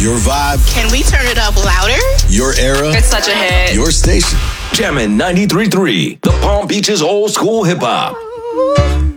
Your vibe. Can we turn it up louder? Your era. It's such a hit. Your station. Jammin' 93.3, the Palm Beaches old school hip hop.